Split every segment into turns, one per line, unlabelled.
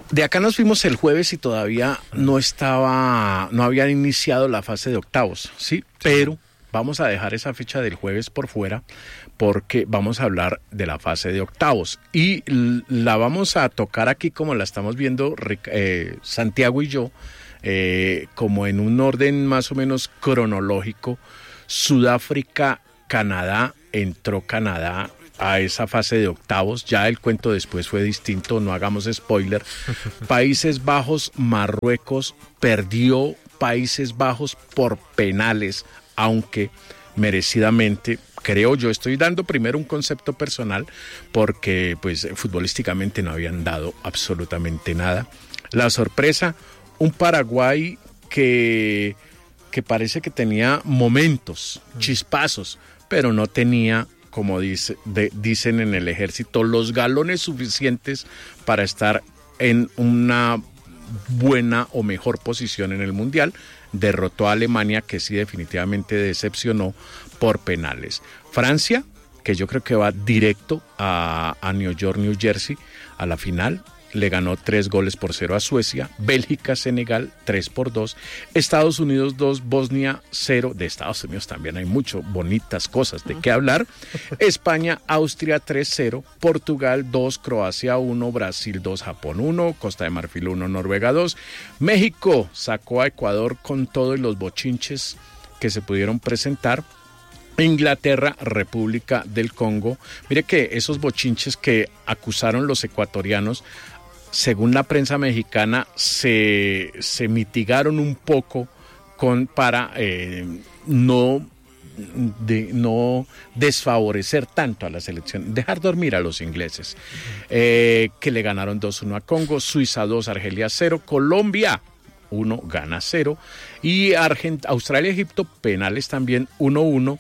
De acá nos fuimos el jueves y todavía no habían iniciado la fase de octavos, ¿sí? Pero vamos a dejar esa fecha del jueves por fuera porque vamos a hablar de la fase de octavos y la vamos a tocar aquí como la estamos viendo Santiago y yo, como en un orden más o menos cronológico. Sudáfrica, Canadá, entró Canadá a esa fase de octavos, ya el cuento después fue distinto, no hagamos spoiler. Países Bajos, Marruecos, perdió Países Bajos por penales, aunque merecidamente, creo yo. Estoy dando primero un concepto personal porque pues futbolísticamente no habían dado absolutamente nada. La sorpresa, un Paraguay que parece que tenía momentos, chispazos, pero no tenía, como dicen en el ejército, los galones suficientes para estar en una buena o mejor posición en el Mundial. Derrotó a Alemania, que sí definitivamente decepcionó por penales. Francia, que yo creo que va directo a New York, New Jersey, a la final, le ganó 3-0 a Suecia. Bélgica, Senegal, 3-2. Estados Unidos 2, Bosnia 0. De Estados Unidos también hay mucho bonitas cosas de qué hablar. España, Austria 3-0. Portugal 2, Croacia 1, Brasil 2, Japón 1, Costa de Marfil 1, Noruega 2. México sacó a Ecuador con todos los bochinches que se pudieron presentar. Inglaterra, República del Congo. Mire que esos bochinches que acusaron los ecuatorianos, según la prensa mexicana, se mitigaron un poco para no desfavorecer tanto a la selección, dejar dormir a los ingleses, que le ganaron 2-1 a Congo, Suiza 2, Argelia 0, Colombia 1, gana 0, y Australia, Egipto, penales también 1-1,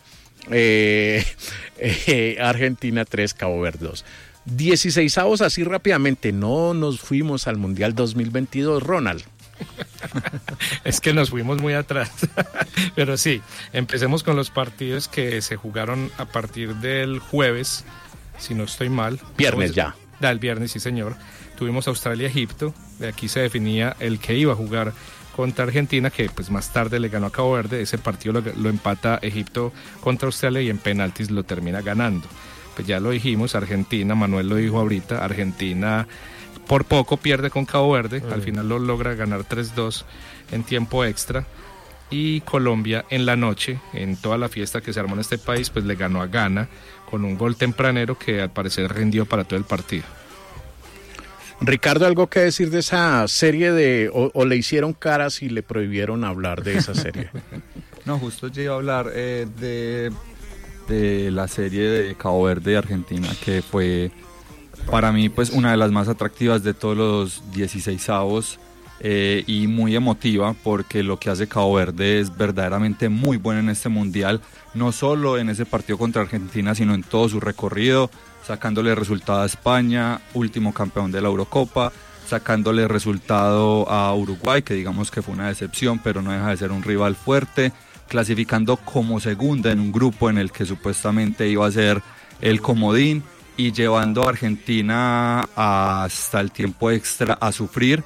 Argentina 3, Cabo Verde 2. 16avos así rápidamente, no nos fuimos al Mundial 2022, Ronald.
Es que nos fuimos muy atrás, pero sí, empecemos con los partidos que se jugaron a partir del jueves, si no estoy mal.
Viernes ya.
El viernes, sí señor. Tuvimos Australia-Egipto, de aquí se definía el que iba a jugar contra Argentina, que pues más tarde le ganó a Cabo Verde. Ese partido lo empata Egipto contra Australia y en penaltis lo termina ganando. Pues ya lo dijimos, Argentina, Manuel lo dijo ahorita, Argentina por poco pierde con Cabo Verde, al final lo logra ganar 3-2 en tiempo extra. Y Colombia en la noche, en toda la fiesta que se armó en este país, pues le ganó a Ghana con un gol tempranero que al parecer rindió para todo el partido.
Ricardo, ¿algo que decir de esa serie o le hicieron caras y le prohibieron hablar de esa serie?
No, justo yo iba a hablar de la serie de Cabo Verde y Argentina, que fue para mí pues una de las más atractivas de todos los 16avos, y muy emotiva porque lo que hace Cabo Verde es verdaderamente muy bueno en este mundial, no solo en ese partido contra Argentina, sino en todo su recorrido, sacándole resultado a España, último campeón de la Eurocopa, sacándole resultado a Uruguay, que digamos que fue una decepción, pero no deja de ser un rival fuerte, clasificando como segunda en un grupo en el que supuestamente iba a ser el comodín, y llevando a Argentina hasta el tiempo extra a sufrir,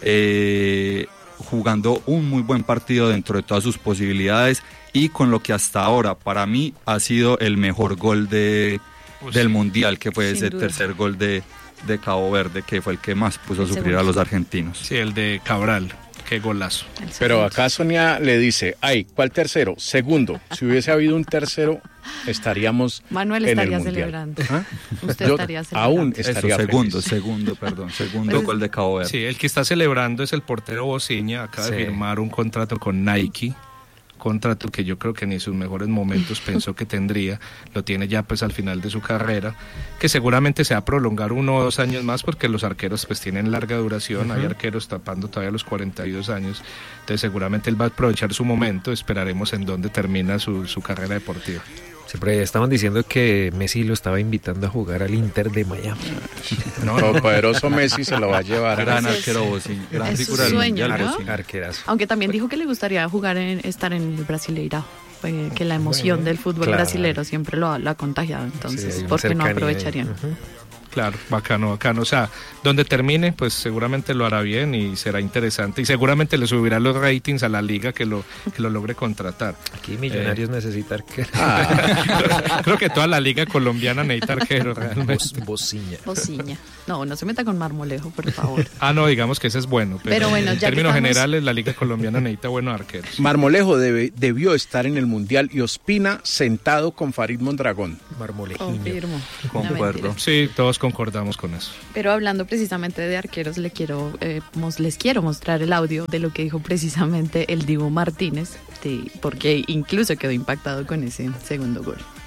jugando un muy buen partido dentro de todas sus posibilidades, y con lo que hasta ahora para mí ha sido el mejor gol del Mundial, que fue ese tercer gol de Cabo Verde, que fue el que más puso a sufrir a los argentinos.
Sí, el de Cabral. Qué golazo.
Pero acá Sonia le dice, ¿cuál tercero? Segundo. Si hubiese habido un tercero, estaríamos
Manuel
en
estaría
el Mundial.
celebrando.
¿Ah?
Usted estaría celebrando.
Aún estaría
segundo gol de Cabo Verde.
Sí, el que está celebrando es el portero Bociña, acaba de firmar un contrato con Nike, contrato que yo creo que ni en sus mejores momentos pensó que tendría, lo tiene ya pues al final de su carrera, que seguramente se va a prolongar 1 o 2 años más porque los arqueros pues tienen larga duración, hay arqueros tapando todavía los 42 años, entonces seguramente él va a aprovechar su momento, esperaremos en dónde termina su carrera deportiva.
Siempre estaban diciendo que Messi lo estaba invitando a jugar al Inter de Miami.
No, el poderoso Messi se lo va a llevar.
Gran arquero Bociña, gran figura del
sueño,
Mundial,
¿no?
Arquerazo.
Aunque también dijo que le gustaría estar en el Brasileirao, que la emoción del fútbol brasilero siempre lo ha contagiado, entonces, ¿por qué no aprovecharían?
Claro, bacano. O sea, donde termine, pues seguramente lo hará bien y será interesante. Y seguramente le subirá los ratings a la liga que lo logre contratar.
Aquí Millonarios necesita arquero.
Creo que toda la liga colombiana necesita arquero realmente.
Bociña. No se meta con Marmolejo, por favor.
No, digamos que ese es bueno.
Pero bueno,
en
ya
términos
que estamos...
generales, la liga colombiana necesita buenos arqueros.
Marmolejo debió estar en el Mundial y Ospina sentado con Farid Mondragón.
Marmolejiño.
Confirmo.
Concuerdo.
Sí, todos concordamos con eso.
Pero hablando precisamente de arqueros, les quiero mostrar el audio de lo que dijo precisamente el Dibu Martínez, porque incluso quedó impactado con ese segundo gol.